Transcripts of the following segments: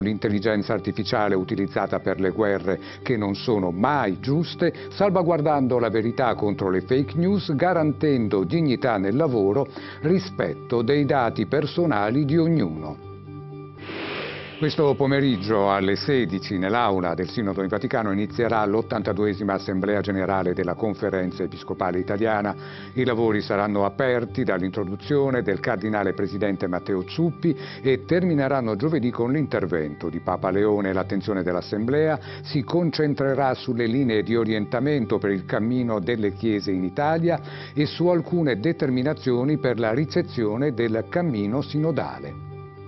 l'intelligenza artificiale utilizzata per le guerre che non sono mai giuste, salvaguardando la verità contro le fake news, garantendo dignità nel lavoro, rispetto dei dati personali di ognuno. Questo pomeriggio alle 16 nell'aula del Sinodo di Vaticano inizierà l'82esima Assemblea Generale della Conferenza Episcopale Italiana. I lavori saranno aperti dall'introduzione del Cardinale Presidente Matteo Zuppi e termineranno giovedì con l'intervento di Papa Leone. L'attenzione dell'Assemblea si concentrerà sulle linee di orientamento per il cammino delle Chiese in Italia e su alcune determinazioni per la ricezione del cammino sinodale.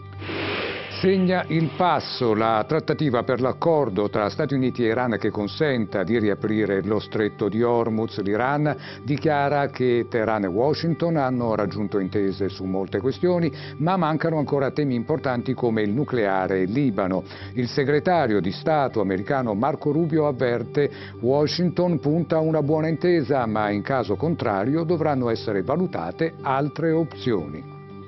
Segna il passo la trattativa per l'accordo tra Stati Uniti e Iran che consenta di riaprire lo stretto di Hormuz. L'Iran dichiara che Teheran e Washington hanno raggiunto intese su molte questioni, ma mancano ancora temi importanti come il nucleare e il Libano. Il segretario di Stato americano Marco Rubio avverte: Washington punta a una buona intesa, ma in caso contrario dovranno essere valutate altre opzioni.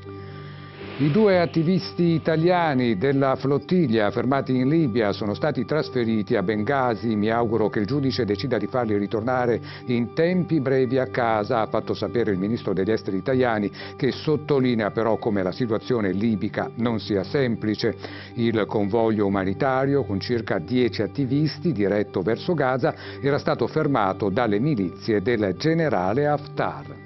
I 2 attivisti italiani della flottiglia fermati in Libia sono stati trasferiti a Bengasi. Mi auguro che il giudice decida di farli ritornare in tempi brevi a casa, ha fatto sapere il ministro degli esteri italiani, che sottolinea però come la situazione libica non sia semplice. Il convoglio umanitario con circa 10 attivisti diretto verso Gaza era stato fermato dalle milizie del generale Haftar.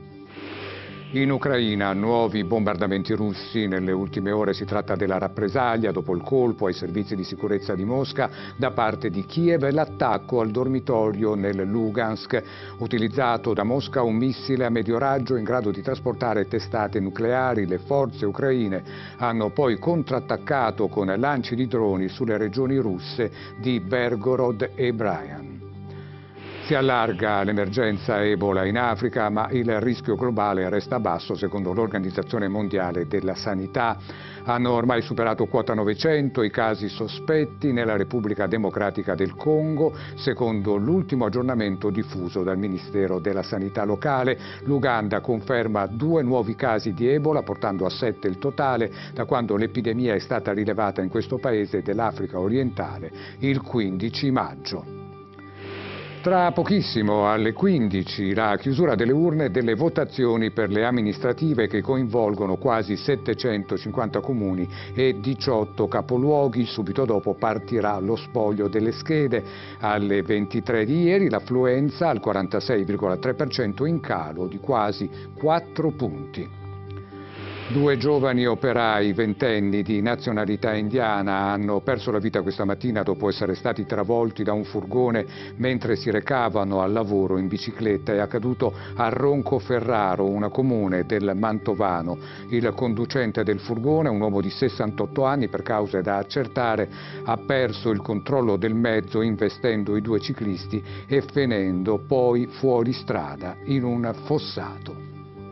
In Ucraina, nuovi bombardamenti russi. Nelle ultime ore si tratta della rappresaglia dopo il colpo ai servizi di sicurezza di Mosca da parte di Kiev e l'attacco al dormitorio nel Lugansk. Utilizzato da Mosca un missile a medio raggio in grado di trasportare testate nucleari. Le forze ucraine hanno poi contrattaccato con lanci di droni sulle regioni russe di Belgorod e Bryansk. Si allarga l'emergenza Ebola in Africa, ma il rischio globale resta basso secondo l'Organizzazione Mondiale della Sanità. Hanno ormai superato quota 900 i casi sospetti nella Repubblica Democratica del Congo, secondo l'ultimo aggiornamento diffuso dal Ministero della Sanità locale. L'Uganda conferma 2 nuovi casi di Ebola, portando a 7 il totale da quando l'epidemia è stata rilevata in questo paese dell'Africa orientale il 15 maggio. Tra pochissimo, alle 15, la chiusura delle urne e delle votazioni per le amministrative che coinvolgono quasi 750 comuni e 18 capoluoghi. Subito dopo partirà lo spoglio delle schede. Alle 23 di ieri l'affluenza al 46,3%, in calo di quasi 4 punti. 2 giovani operai ventenni di nazionalità indiana hanno perso la vita questa mattina dopo essere stati travolti da un furgone mentre si recavano al lavoro in bicicletta. È accaduto a Roncoferraro, una comune del Mantovano. Il conducente del furgone, un uomo di 68 anni, per cause da accertare, ha perso il controllo del mezzo investendo i 2 ciclisti e finendo poi fuori strada in un fossato.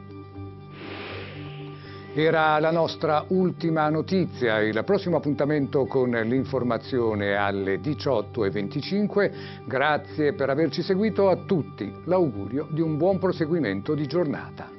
Era la nostra ultima notizia. Il prossimo appuntamento con l'informazione alle 18:25. Grazie per averci seguito. A tutti l'augurio di un buon proseguimento di giornata.